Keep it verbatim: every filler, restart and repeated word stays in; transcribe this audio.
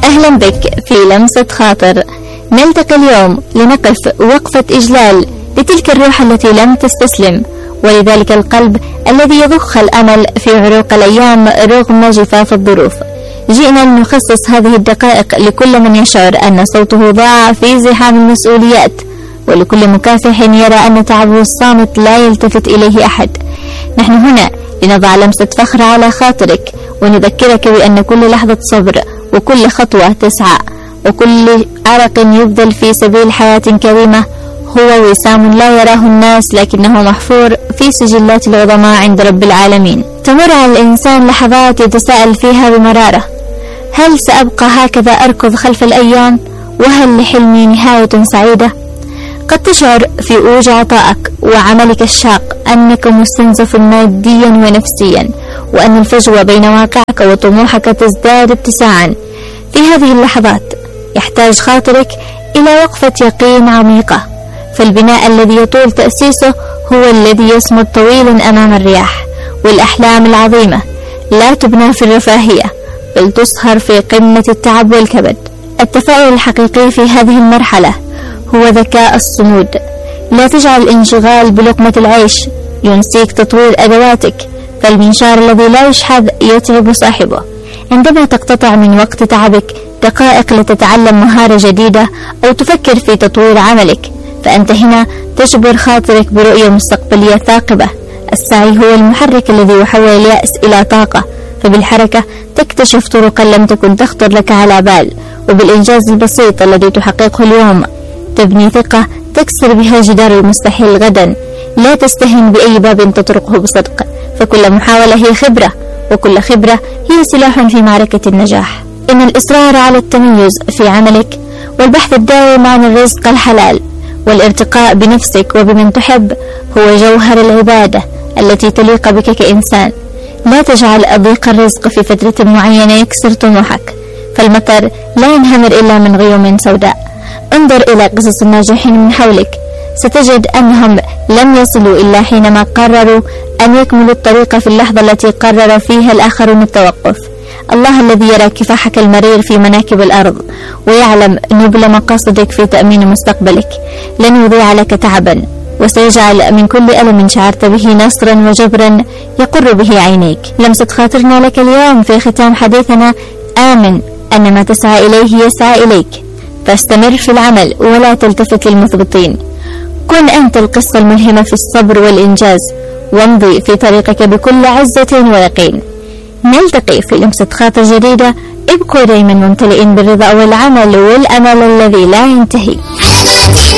أهلا بك في لمسة خاطر. نلتقي اليوم لنقف وقفة إجلال لتلك الروح التي لم تستسلم، ولذلك القلب الذي يضخ الأمل في عروق الأيام رغم جفاف الظروف. جئنا لنخصص هذه الدقائق لكل من يشعر أن صوته ضاع في زحام المسؤوليات، ولكل مكافح يرى أن تعبه الصامت لا يلتفت إليه أحد. نحن هنا لنضع لمسة فخر على خاطرك، ونذكرك بأن كل لحظة صبر وكل خطوة تسعى وكل عرق يبذل في سبيل حياة كريمة هو وسام لا يراه الناس، لكنه محفور في سجلات العظماء عند رب العالمين. تمر على الإنسان لحظات يتساءل فيها بمرارة: هل سأبقى هكذا أركض خلف الأيام؟ وهل لحلمي نهاية سعيدة؟ قد تشعر في أوج عطائك وعملك الشاق أنك مستنزف ماديا ونفسيا، وأن الفجوة بين واقعك وطموحك تزداد اتساعا. في هذه اللحظات يحتاج خاطرك إلى وقفة يقين عميقة، فالبناء الذي يطول تأسيسه هو الذي يصمد طويلا أمام الرياح. والأحلام العظيمة لا تبنى في الرفاهية، بل تصهر في قمة التعب والكبد. التفاؤل الحقيقي في هذه المرحلة هو ذكاء الصمود. لا تجعل الانشغال بلقمة العيش ينسيك تطوير أدواتك، فالمنشار الذي لا يشحذ يتعب صاحبه. عندما تقتطع من وقت تعبك دقائق لتتعلم مهارة جديدة أو تفكر في تطوير عملك، فأنت هنا تجبر خاطرك برؤية مستقبلية ثاقبة. السعي هو المحرك الذي يحول اليأس إلى طاقة، فبالحركة تكتشف طرقا لم تكن تخطر لك على بال، وبالإنجاز البسيط الذي تحققه اليوم تبني ثقة تكسر بها جدار المستحيل غدا. لا تستهن بأي باب تطرقه بصدق، فكل محاولة هي خبرة، وكل خبرة هي سلاح في معركة النجاح. إن الإصرار على التميز في عملك، والبحث الدائم عن الرزق الحلال، والارتقاء بنفسك وبمن تحب هو جوهر العبادة التي تليق بك كإنسان. لا تجعل أضيق الرزق في فترة معينة يكسر طموحك، فالمطر لا ينهمر إلا من غيوم سوداء. انظر إلى قصص الناجحين من حولك، ستجد أنهم لم يصلوا إلا حينما قرروا أن يكملوا الطريق في اللحظة التي قرر فيها الآخرون التوقف. الله الذي يرى كفاحك المرير في مناكب الأرض ويعلم نبل مقاصدك في تأمين مستقبلك لن يضيع لك تعبا، وسيجعل من كل ألم شعرت به نصرا وجبرا يقر به عينيك. لمسة خاطرنا لك اليوم في ختام حديثنا: آمن أن ما تسعى إليه يسعى إليك، فاستمر في العمل ولا تلتفت للمثبطين. كن أنت القصة الملهمة في الصبر والإنجاز، وامضي في طريقك بكل عزة ويقين. نلتقي في لمسة خاطر جديدة. ابقوا دايما ممتلئين بالرضا والعمل والأمل الذي لا ينتهي.